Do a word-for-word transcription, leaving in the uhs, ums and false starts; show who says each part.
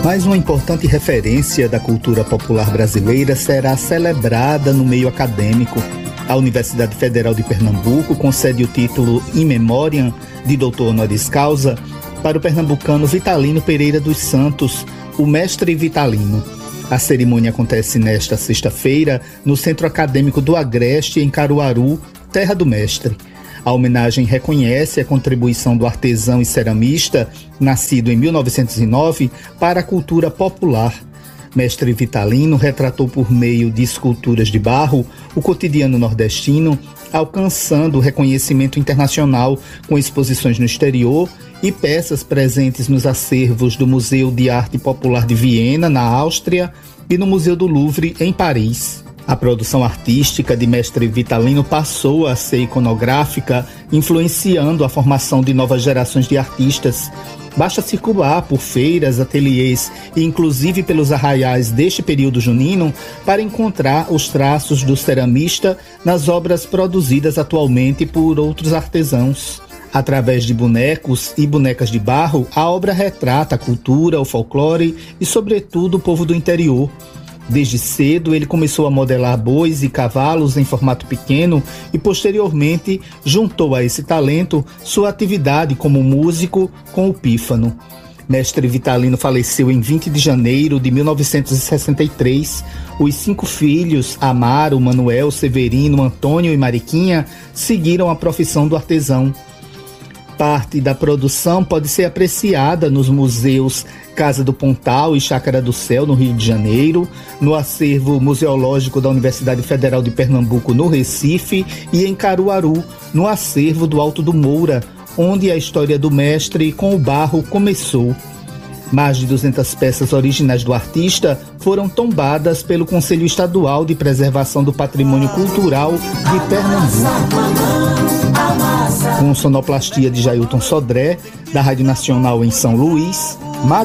Speaker 1: Mais uma importante referência da cultura popular brasileira será celebrada no meio acadêmico. A Universidade Federal de Pernambuco concede o título In Memoriam de doutor honoris causa para o pernambucano Vitalino Pereira dos Santos, o mestre Vitalino. A cerimônia acontece nesta sexta-feira no Centro Acadêmico do Agreste, em Caruaru, terra do mestre. A homenagem reconhece a contribuição do artesão e ceramista, nascido em mil novecentos e nove, para a cultura popular. Mestre Vitalino retratou por meio de esculturas de barro o cotidiano nordestino, alcançando reconhecimento internacional com exposições no exterior e peças presentes nos acervos do Museu de Arte Popular de Viena, na Áustria, e no Museu do Louvre, em Paris. A produção artística de mestre Vitalino passou a ser iconográfica, influenciando a formação de novas gerações de artistas. Basta circular por feiras, ateliês e inclusive pelos arraiais deste período junino para encontrar os traços do ceramista nas obras produzidas atualmente por outros artesãos. Através de bonecos e bonecas de barro, a obra retrata a cultura, o folclore e, sobretudo, o povo do interior. Desde cedo, ele começou a modelar bois e cavalos em formato pequeno e, posteriormente, juntou a esse talento sua atividade como músico com o pífano. Mestre Vitalino faleceu em vinte de janeiro de mil novecentos e sessenta e três. Os cinco filhos, Amaro, Manuel, Severino, Antônio e Mariquinha, seguiram a profissão do artesão. Parte da produção pode ser apreciada nos museus Casa do Pontal e Chácara do Céu, no Rio de Janeiro, no acervo museológico da Universidade Federal de Pernambuco, no Recife, e em Caruaru, no acervo do Alto do Moura, onde a história do mestre com o barro começou. Mais de duzentas peças originais do artista foram tombadas pelo Conselho Estadual de Preservação do Patrimônio Cultural de Pernambuco. Com sonoplastia de Jailton Sodré, da Rádio Nacional em São Luís,